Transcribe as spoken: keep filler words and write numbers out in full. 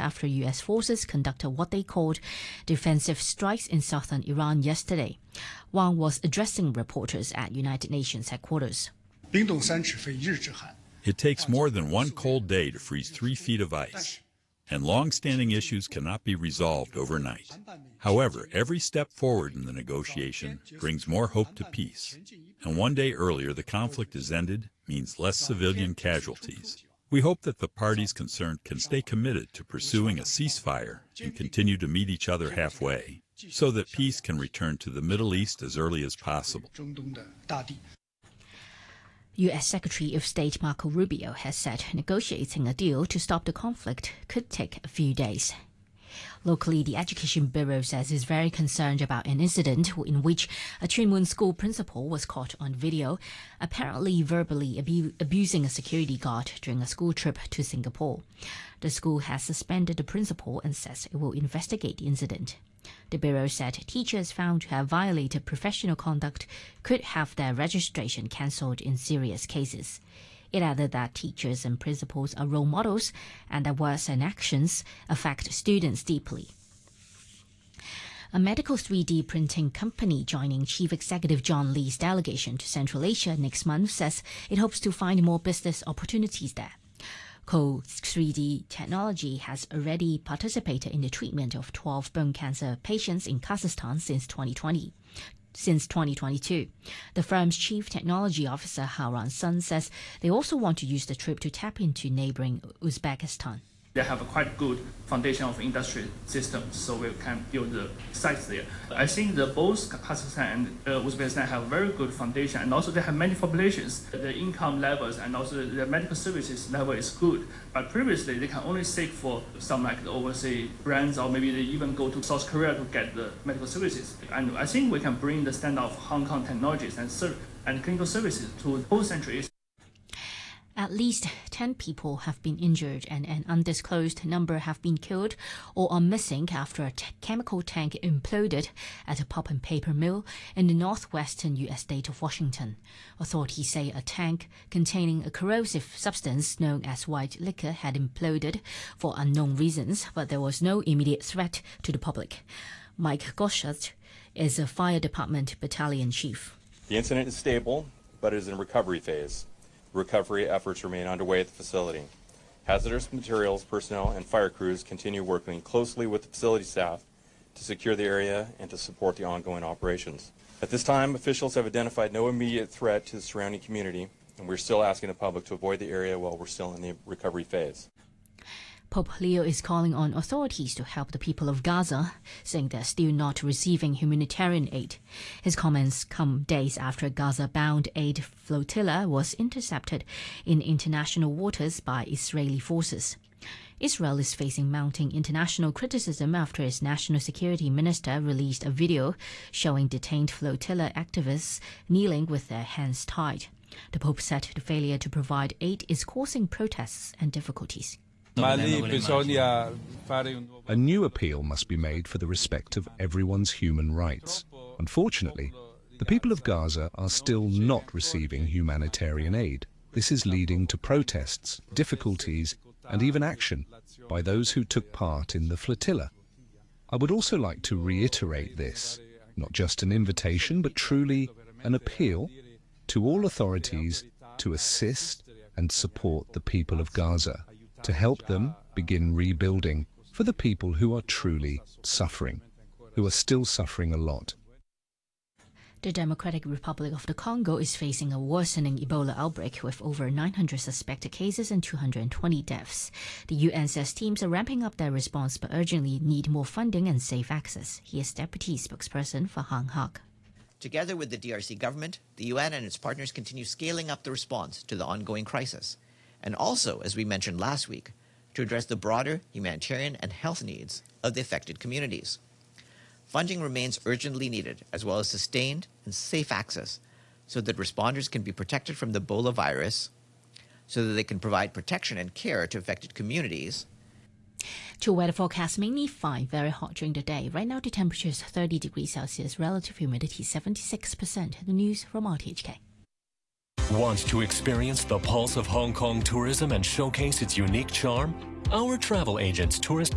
after U S forces conducted what they called defensive strikes in southern Iran yesterday. Wang was addressing reporters at United Nations headquarters. It takes more than one cold day to freeze three feet of ice, and long-standing issues cannot be resolved overnight. However, every step forward in the negotiation brings more hope to peace, and one day earlier the conflict is ended means less civilian casualties. We hope that the parties concerned can stay committed to pursuing a ceasefire and continue to meet each other halfway, so that peace can return to the Middle East as early as possible. U S Secretary of State Marco Rubio has said negotiating a deal to stop the conflict could take a few days. Locally, the Education Bureau says it's very concerned about an incident in which a Tuen Mun school principal was caught on video, apparently verbally abu- abusing a security guard during a school trip to Singapore. The school has suspended the principal and says it will investigate the incident. The Bureau said teachers found to have violated professional conduct could have their registration cancelled in serious cases. It added that teachers and principals are role models and their words and actions affect students deeply. A medical three D printing company joining Chief Executive John Lee's delegation to Central Asia next month says it hopes to find more business opportunities there. Co three D technology has already participated in the treatment of twelve bone cancer patients in Kazakhstan since twenty twenty. Since twenty twenty-two. The firm's chief technology officer, Haoran Sun, says they also want to use the trip to tap into neighboring Uzbekistan. They have a quite good foundation of industry systems, so we can build the sites there. I think that both Kazakhstan and uh, Uzbekistan have very good foundation, and also they have many populations. The income levels and also the medical services level is good. But previously, they can only seek for some like the overseas brands, or maybe they even go to South Korea to get the medical services. And I think we can bring the standard of Hong Kong technologies and ser- and clinical services to whole Central Asia. At least ten people have been injured and an undisclosed number have been killed or are missing after a t- chemical tank imploded at a pulp and paper mill in the northwestern U S state of Washington. Authorities say a tank containing a corrosive substance known as white liquor had imploded for unknown reasons, but there was no immediate threat to the public. Mike Goschert is a fire department battalion chief. The incident is stable, but it is in recovery phase. Recovery efforts remain underway at the facility. Hazardous materials personnel and fire crews continue working closely with the facility staff to secure the area and to support the ongoing operations. At this time, officials have identified no immediate threat to the surrounding community, and we're still asking the public to avoid the area while we're still in the recovery phase. Pope Leo is calling on authorities to help the people of Gaza, saying they're still not receiving humanitarian aid. His comments come days after a Gaza-bound aid flotilla was intercepted in international waters by Israeli forces. Israel is facing mounting international criticism after its national security minister released a video showing detained flotilla activists kneeling with their hands tied. The Pope said the failure to provide aid is causing protests and difficulties. A new appeal must be made for the respect of everyone's human rights. Unfortunately, the people of Gaza are still not receiving humanitarian aid. This is leading to protests, difficulties, and even action by those who took part in the flotilla. I would also like to reiterate this, not just an invitation, but truly an appeal to all authorities to assist and support the people of Gaza, to help them begin rebuilding for the people who are truly suffering, who are still suffering a lot. The Democratic Republic of the Congo is facing a worsening Ebola outbreak with over nine hundred suspected cases and two hundred twenty deaths. The U N says teams are ramping up their response but urgently need more funding and safe access. He is deputy spokesperson for Hang Hak. Together with the D R C government, the U N and its partners continue scaling up the response to the ongoing crisis. And also, as we mentioned last week, to address the broader humanitarian and health needs of the affected communities. Funding remains urgently needed, as well as sustained and safe access, so that responders can be protected from the Ebola virus, so that they can provide protection and care to affected communities. To weather forecast, mainly fine, very hot during the day. Right now the temperature is thirty degrees Celsius, relative humidity seventy-six percent. The news from R T H K. Want to experience the pulse of Hong Kong tourism and showcase its unique charm? Our travel agents, tourist